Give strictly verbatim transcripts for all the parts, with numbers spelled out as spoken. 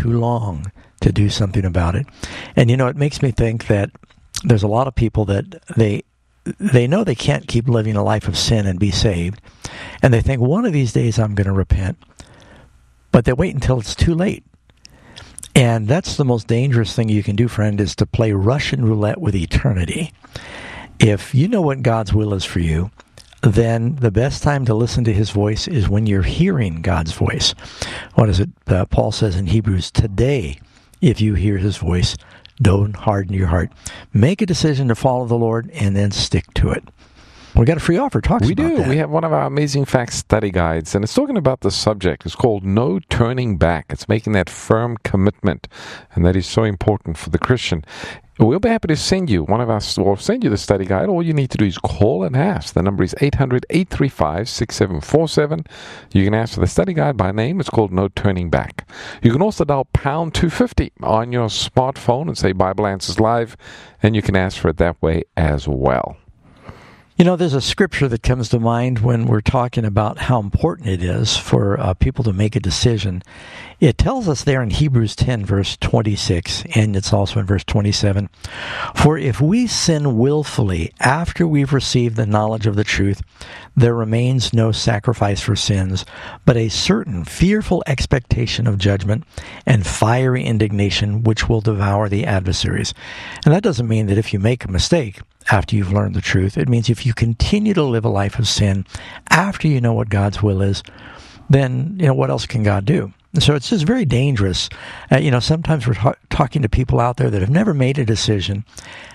too long to do something about it. And, you know, it makes me think that there's a lot of people that they they know they can't keep living a life of sin and be saved. And they think, one of these days I'm going to repent. But they wait until it's too late. And that's the most dangerous thing you can do, friend, is to play Russian roulette with eternity. If you know what God's will is for you, then the best time to listen to his voice is when you're hearing God's voice. What is it? Uh, Paul says in Hebrews, today, if you hear his voice, don't harden your heart. Make a decision to follow the Lord and then stick to it. We got a free offer. Talks we about do. that. We have one of our Amazing Facts study guides, and it's talking about the subject. It's called No Turning Back. It's making that firm commitment, and that is so important for the Christian. We'll be happy to send you one of our, or send you the study guide. All you need to do is call and ask. The number is eight hundred, eight three five, six seven four seven. You can ask for the study guide by name. It's called No Turning Back. You can also dial pound two fifty on your smartphone and say Bible Answers Live, and you can ask for it that way as well. You know, there's a scripture that comes to mind when we're talking about how important it is for uh, people to make a decision. It tells us there in Hebrews ten, verse twenty-six, and it's also in verse twenty-seven, for if we sin willfully after we've received the knowledge of the truth, there remains no sacrifice for sins, but a certain fearful expectation of judgment and fiery indignation which will devour the adversaries. And that doesn't mean that if you make a mistake after you've learned the truth, it means if you continue to live a life of sin after you know what God's will is, then, you know, what else can God do? So it's just very dangerous. Uh, you know, sometimes we're ta- talking to people out there that have never made a decision,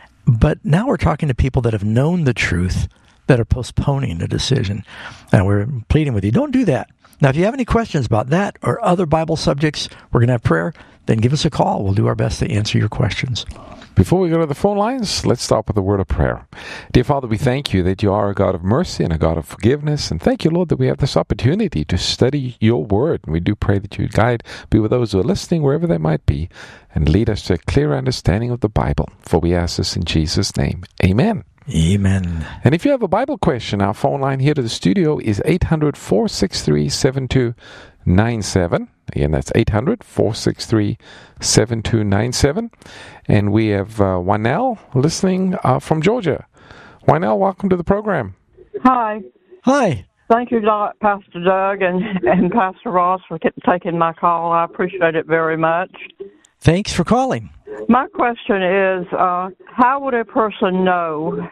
but now we're talking to people that have known the truth that are postponing a decision. And we're pleading with you, don't do that. Now, if you have any questions about that or other Bible subjects, we're going to have prayer, then give us a call. We'll do our best to answer your questions. Before we go to the phone lines, let's start with a word of prayer. Dear Father, we thank you that you are a God of mercy and a God of forgiveness. And thank you, Lord, that we have this opportunity to study your word. And we do pray that you guide, be with those who are listening, wherever they might be, and lead us to a clear understanding of the Bible. For we ask this in Jesus' name. Amen. Amen. And if you have a Bible question, our phone line here to the studio is eight hundred, four six three, seven two nine seven. Again, that's eight hundred, four six three, seven two nine seven. And we have uh, Wynell listening uh, from Georgia. Wynell, welcome to the program. Hi. Hi. Thank you, Doc, Pastor Doug and, and Pastor Ross, for t- taking my call. I appreciate it very much. Thanks for calling. My question is, uh, how would a person know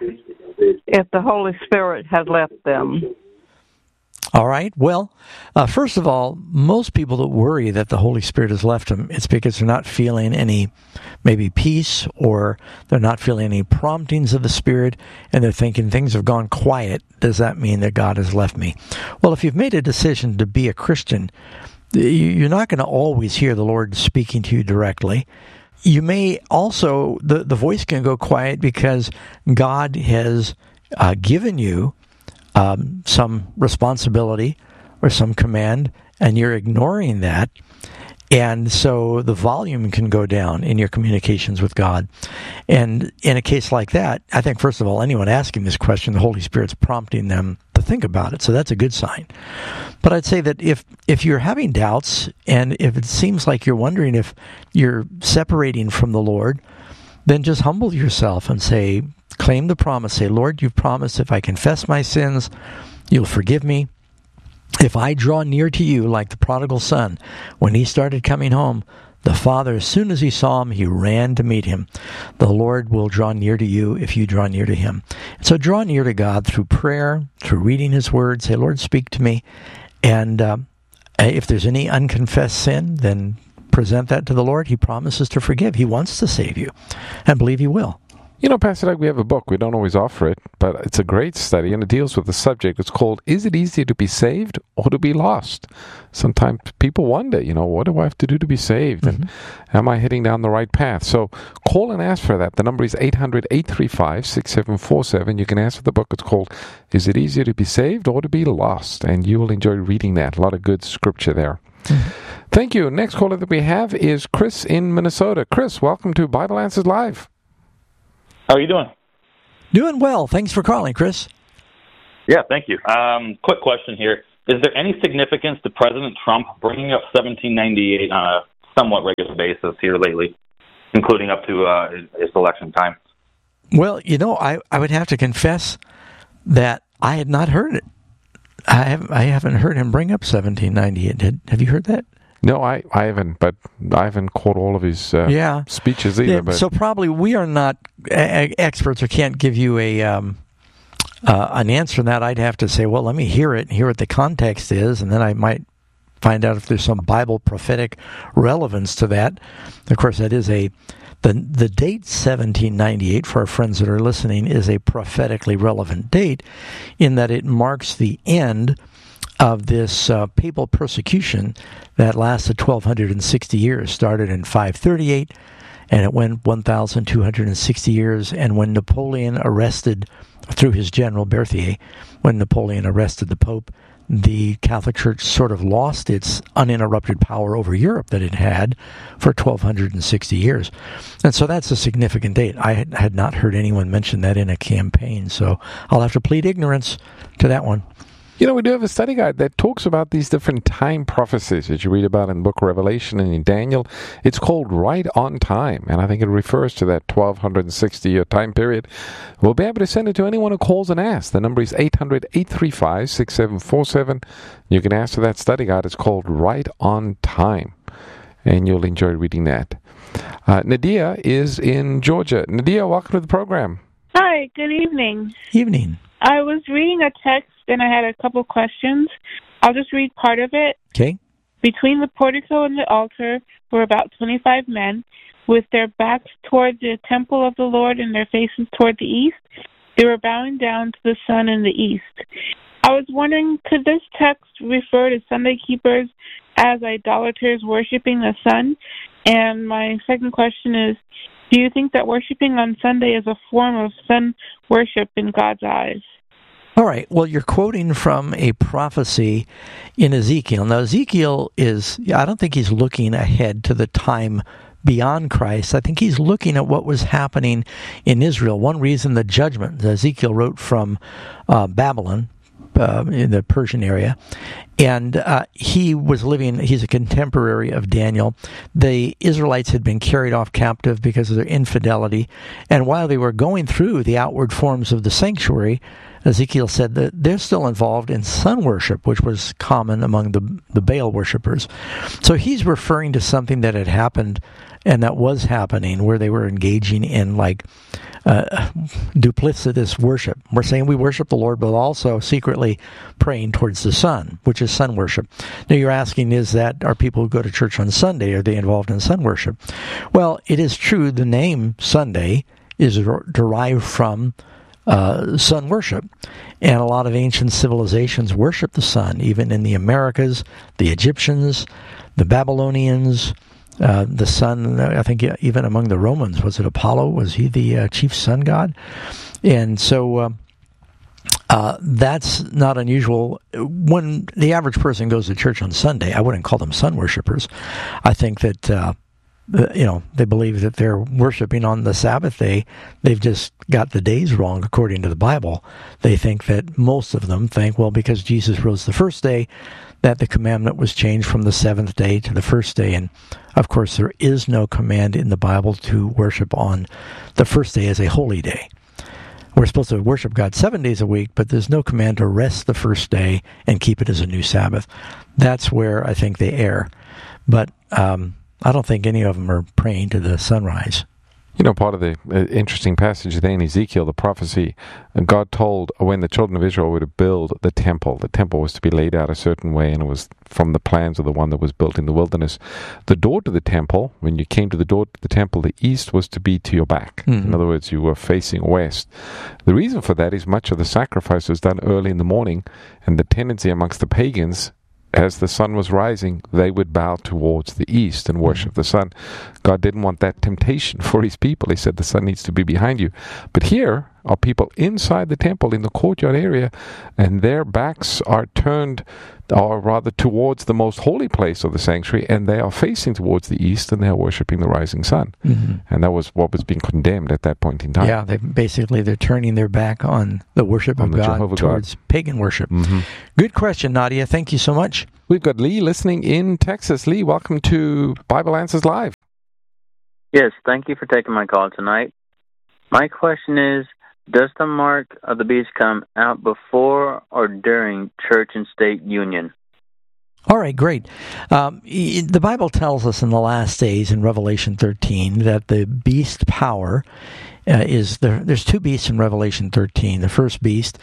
if the Holy Spirit had left them? All right. Well, uh, first of all, most people that worry that the Holy Spirit has left them, it's because they're not feeling any maybe peace, or they're not feeling any promptings of the Spirit, and they're thinking things have gone quiet. Does that mean that God has left me? Well, if you've made a decision to be a Christian, you're not going to always hear the Lord speaking to you directly. You may also, the, the voice can go quiet because God has uh, given you um, some responsibility or some command, and you're ignoring that. And so the volume can go down in your communications with God. And in a case like that, I think, first of all, anyone asking this question, the Holy Spirit's prompting them to think about it. So that's a good sign. But I'd say that if, if you're having doubts, and if it seems like you're wondering if you're separating from the Lord, then just humble yourself and say, claim the promise. Say, Lord, you've promised if I confess my sins, you'll forgive me. If I draw near to you like the prodigal son, when he started coming home, the father, as soon as he saw him, he ran to meet him. The Lord will draw near to you if you draw near to him. So draw near to God through prayer, through reading his word. Say, Lord, speak to me. And uh, if there's any unconfessed sin, then present that to the Lord. He promises to forgive. He wants to save you, and believe he will. You know, Pastor Doug, we have a book. We don't always offer it, but it's a great study, and it deals with the subject. It's called, Is It Easier to Be Saved or to Be Lost? Sometimes people wonder, you know, what do I have to do to be saved? Mm-hmm. And am I heading down the right path? So call and ask for that. The number is eight hundred, eight three five, six seven four seven. You can ask for the book. It's called, Is It Easier to Be Saved or to Be Lost? And you will enjoy reading that. A lot of good scripture there. Mm-hmm. Thank you. Next caller that we have is Chris in Minnesota. Chris, welcome to Bible Answers Live. How are you doing? Doing well. Thanks for calling, Chris. Yeah, thank you. Um, quick question here. Is there any significance to President Trump bringing up seventeen ninety-eight on a somewhat regular basis here lately, including up to uh, his, his election time. Well, you know, I, I would have to confess that I had not heard it. I haven't, I haven't heard him bring up seventeen ninety-eight. Did, have you heard that? No, I, I haven't, but I haven't caught all of his uh, yeah. speeches either. Yeah, but. So probably we are not a- experts or can't give you a um, uh, an answer on that. I'd have to say, well, let me hear it and hear what the context is, and then I might find out if there's some Bible prophetic relevance to that. Of course, that is a the the date seventeen ninety-eight for our friends that are listening is a prophetically relevant date in that it marks the end of this uh, papal persecution that lasted twelve sixty years, started in five thirty-eight, and it went one thousand two hundred sixty years. And when Napoleon arrested, through his general Berthier, when Napoleon arrested the Pope, the Catholic Church sort of lost its uninterrupted power over Europe that it had for twelve sixty years. And so that's a significant date. I had, had not heard anyone mention that in a campaign, so I'll have to plead ignorance to that one. You know, we do have a study guide that talks about these different time prophecies that you read about in the book of Revelation and in Daniel. It's called Right on Time, and I think it refers to that twelve sixty-year time period. We'll be able to send it to anyone who calls and asks. The number is eight hundred, eight three five, six seven four seven. You can ask for that study guide. It's called Right on Time, and you'll enjoy reading that. Uh, Nadia is in Georgia. Nadia, welcome to the program. Hi, good evening. Evening. I was reading a text and I had a couple questions. I'll just read part of it. Okay. Between the portico and the altar were about twenty-five men, with their backs toward the temple of the Lord and their faces toward the east. They were bowing down to the sun in the east. I was wondering, could this text refer to Sunday keepers as idolaters worshiping the sun? And my second question is, do you think that worshiping on Sunday is a form of sun worship in God's eyes? All right. Well, you're quoting from a prophecy in Ezekiel. Now, Ezekiel is, I don't think he's looking ahead to the time beyond Christ. I think he's looking at what was happening in Israel. One reason the judgment, Ezekiel wrote from uh, Babylon, Uh, in the Persian area, and uh, he was living, he's a contemporary of Daniel. The Israelites had been carried off captive because of their infidelity, and while they were going through the outward forms of the sanctuary, Ezekiel said that they're still involved in sun worship, which was common among the, the Baal worshippers. So he's referring to something that had happened and that was happening, where they were engaging in like uh, duplicitous worship. We're saying we worship the Lord, but also secretly praying towards the sun, which is sun worship. Now you're asking, is that, are people who go to church on Sunday, are they involved in sun worship? Well, it is true, the name Sunday is derived from uh, sun worship. And a lot of ancient civilizations worship the sun, even in the Americas, the Egyptians, the Babylonians, Uh, the sun, I think even among the Romans, was it Apollo? Was he the uh, chief sun god? And so uh, uh, that's not unusual. When the average person goes to church on Sunday, I wouldn't call them sun worshipers. I think that, uh, you know, they believe that they're worshiping on the Sabbath day. They've just got the days wrong according to the Bible. They think that, most of them think, well, because Jesus rose the first day, that the commandment was changed from the seventh day to the first day. And of course, there is no command in the Bible to worship on the first day as a holy day. We're supposed to worship God seven days a week, but there's no command to rest the first day and keep it as a new Sabbath. That's where I think they err. But um, I don't think any of them are praying to the sunrise. You know, part of the uh, interesting passage there in Ezekiel, the prophecy, uh, God told when the children of Israel were to build the temple, the temple was to be laid out a certain way, and it was from the plans of the one that was built in the wilderness. The door to the temple, when you came to the door to the temple, the east was to be to your back. Mm-hmm. In other words, you were facing west. The reason for that is much of the sacrifice was done early in the morning, and the tendency amongst the pagans, as the sun was rising, they would bow towards the east and worship the sun. God didn't want that temptation for his people. He said the sun needs to be behind you. But here, are people inside the temple in the courtyard area, and their backs are turned, or rather towards the most holy place of the sanctuary, and they are facing towards the east, and they are worshiping the rising sun. Mm-hmm. And that was what was being condemned at that point in time. Yeah, they basically they're turning their back on the worship on of God Jehovah towards God. pagan worship. Mm-hmm. Good question, Nadia. Thank you so much. We've got Lee listening in Texas. Lee, welcome to Bible Answers Live. Yes, thank you for taking my call tonight. My question is, does the mark of the beast come out before or during church and state union? All right, great. Um, the Bible tells us in the last days in Revelation thirteen that the beast power uh, is the, there's two beasts in Revelation thirteen. The first beast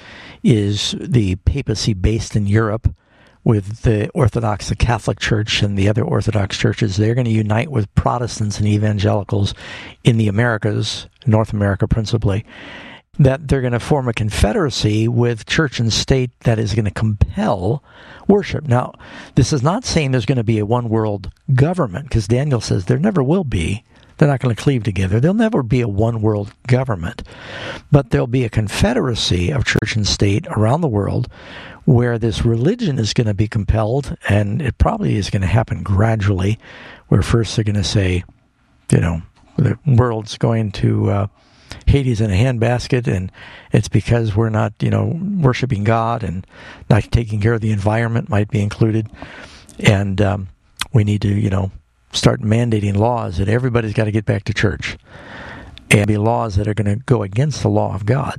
is the papacy based in Europe, with the Orthodox, the Catholic Church, and the other Orthodox churches. They're going to unite with Protestants and evangelicals in the Americas, North America principally, that they're going to form a confederacy with church and state that is going to compel worship. Now, this is not saying there's going to be a one-world government, because Daniel says there never will be. They're not going to cleave together. There'll never be a one-world government. But there'll be a confederacy of church and state around the world where this religion is going to be compelled, and it probably is going to happen gradually, where first they're going to say, you know, the world's going to uh, Hades in a handbasket, and it's because we're not, you know, worshiping God and not taking care of the environment might be included. And um, we need to, you know, start mandating laws that everybody's got to get back to church, and be laws that are going to go against the law of God.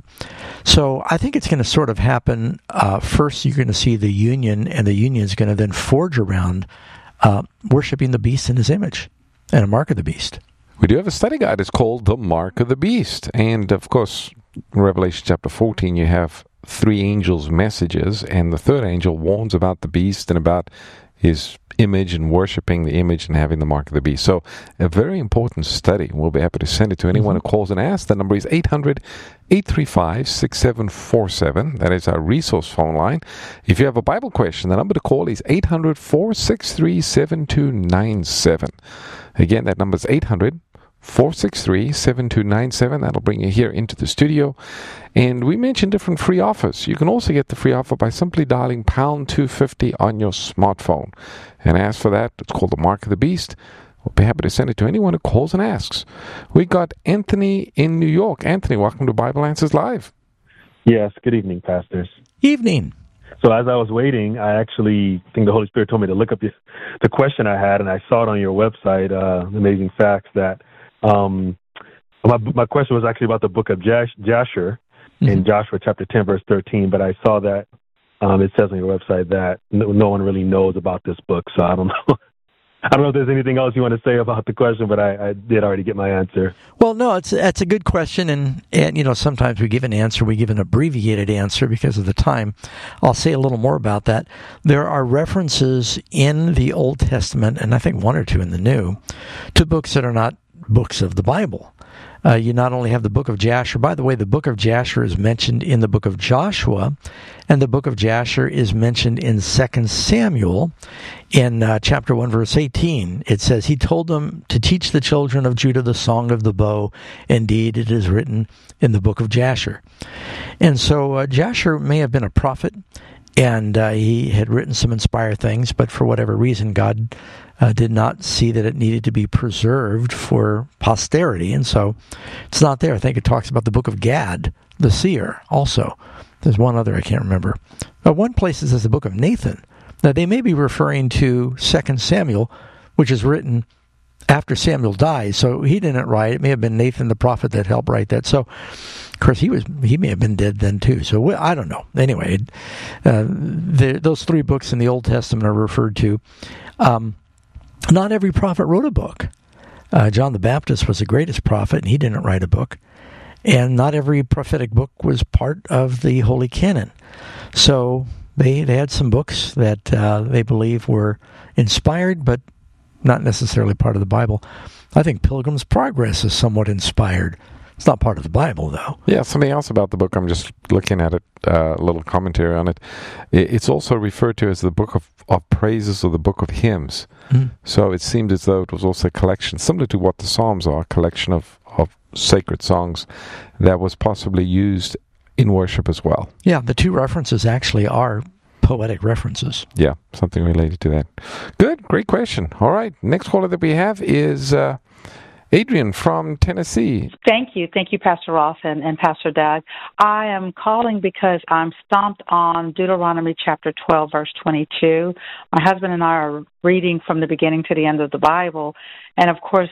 So I think it's going to sort of happen. Uh, first, you're going to see the union, and the union is going to then forge around uh, worshiping the beast in his image and a mark of the beast. We do have a study guide. It's called The Mark of the Beast. And, of course, in Revelation chapter fourteen, you have three angels' messages, and the third angel warns about the beast and about his image and worshiping the image and having the mark of the beast. So a very important study. We'll be happy to send it to anyone mm-hmm. who calls and asks. The number is eight hundred, eight three five, six seven four seven. That is our resource phone line. If you have a Bible question, the number to call is eight hundred, four six three, seven two nine seven. Again, that number is eight hundred, four six three, seven two nine seven. That'll bring you here into the studio. And we mentioned different free offers. You can also get the free offer by simply dialing pound two fifty on your smartphone. And ask for that. It's called the Mark of the Beast. We'll be happy to send it to anyone who calls and asks. We got Anthony in New York. Anthony, welcome to Bible Answers Live. Yes, good evening, pastors. Evening. So as I was waiting, I actually think the Holy Spirit told me to look up the, the question I had, and I saw it on your website, uh, Amazing Facts, that um, my, my question was actually about the book of Jash, Jasher mm-hmm. in Joshua chapter ten, verse thirteen, but I saw that um, it says on your website that no, no one really knows about this book, so I don't know. I don't know if there's anything else you want to say about the question, but I, I did already get my answer. Well, no, it's that's a good question, and, and, you know, sometimes we give an answer, we give an abbreviated answer because of the time. I'll say a little more about that. There are references in the Old Testament, and I think one or two in the New, to books that are not books of the Bible. Uh, you not only have the book of Jasher. By the way, the book of Jasher is mentioned in the book of Joshua, and the book of Jasher is mentioned in Second Samuel in uh, chapter one, verse eighteen. It says, he told them to teach the children of Judah the song of the bow. Indeed, it is written in the book of Jasher. And so uh, Jasher may have been a prophet, and uh, he had written some inspired things, but for whatever reason, God Uh, did not see that it needed to be preserved for posterity, and so it's not there. I think it talks about the book of Gad, the seer, also. There's one other I can't remember. But one place it says the book of Nathan. Now, they may be referring to Second Samuel, which is written after Samuel dies, so he didn't write. It may have been Nathan the prophet that helped write that. So, of course, he was he may have been dead then too. So we, I don't know. Anyway, uh, the, those three books in the Old Testament are referred to. Um, Not every prophet wrote a book. Uh, John the Baptist was the greatest prophet, and he didn't write a book. And not every prophetic book was part of the Holy Canon. So they, they had some books that uh, they believe were inspired, but not necessarily part of the Bible. I think Pilgrim's Progress is somewhat inspired. It's not part of the Bible, though. Yeah, something else about the book. I'm just looking at it, uh, a little commentary on it. It's also referred to as the book of, of praises or the book of hymns. Mm. So it seemed as though it was also a collection, similar to what the Psalms are, a collection of, of sacred songs that was possibly used in worship as well. Yeah, the two references actually are poetic references. Yeah, something related to that. Good, great question. All right, next caller that we have is uh, Adrian from Tennessee. Thank you. Thank you, Pastor Ross and, and Pastor Doug. I am calling because I'm stumped on Deuteronomy chapter twelve, verse twenty-two. My husband and I are reading from the beginning to the end of the Bible, and of course,